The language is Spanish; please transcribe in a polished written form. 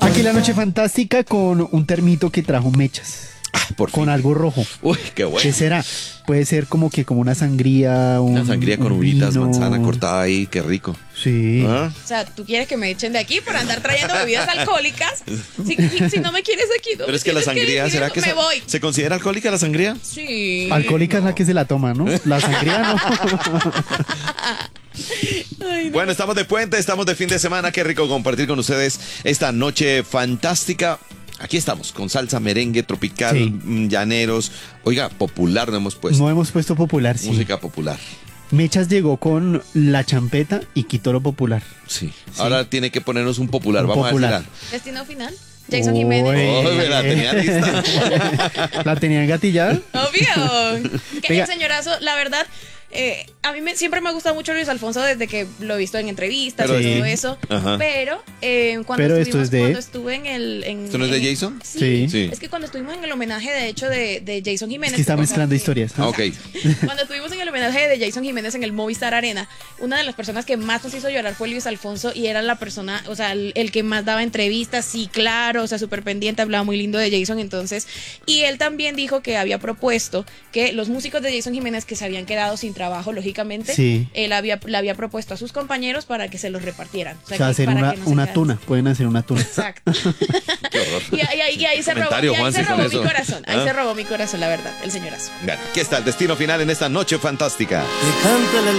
Aquí la noche fantástica con un termito que trajo mechas. Por con fin. algo rojo. Uy, qué bueno. ¿Qué será? Puede ser como una sangría. Una sangría con uvitas, vino. manzana cortada ahí, qué rico. Sí. ¿Ah? O sea, ¿tú quieres que me echen de aquí por andar trayendo bebidas alcohólicas? Si no me quieres aquí, no Pero me es que la tienes sangría, decir ¿será eso. que me voy? se considera alcohólica la sangría? Sí. Alcohólica es la que se la toma, ¿no? La sangría no. Ay, no. Bueno, estamos de puente, estamos de fin de semana. Qué rico compartir con ustedes esta noche fantástica. Aquí estamos, con salsa, merengue, tropical, Sí. llaneros. Oiga, popular no hemos puesto. No hemos puesto popular, sí. Música popular. Mechas llegó con la champeta y quitó lo popular. Sí. Ahora tiene que ponernos un popular. Un Vamos popular. a ver Destino final. Jason Uy. Jiménez. si la... Oh, la tenía lista. ¿La tenían gatillada? Obvio. Que Venga. el señorazo, la verdad, a mí siempre me ha gustado mucho Luis Alfonso desde que lo he visto en entrevistas Pero y todo sí. eso. Ajá. Pero Pero esto es de- cuando estuve en el... ¿Esto no es de Jason? Sí. Sí. Es que cuando estuvimos en el homenaje, de hecho, de Jason Jiménez... Es que está o sea, mezclando historias. Ah, ok. Cuando estuvimos en el homenaje de Jason Jiménez en el Movistar Arena, una de las personas que más nos hizo llorar fue Luis Alfonso y era la persona, o sea, el que más daba entrevistas, sí, claro, o sea, súper pendiente, hablaba muy lindo de Jason, entonces, y él también dijo que había propuesto que los músicos de Jason Jiménez que se habían quedado sin trabajo, lógicamente, Sí. él le había propuesto a sus compañeros para que se los repartieran. O sea, que hacer para una, que no se una quedaran. tuna. Pueden hacer una tuna. Exacto. Qué horror. Y ahí se robó, Comentario, Juanse, con mi eso. corazón, ahí ¿Ah? se robó mi corazón, la verdad, el señorazo. Bueno, aquí está el destino final en esta noche fantástica. Que cante la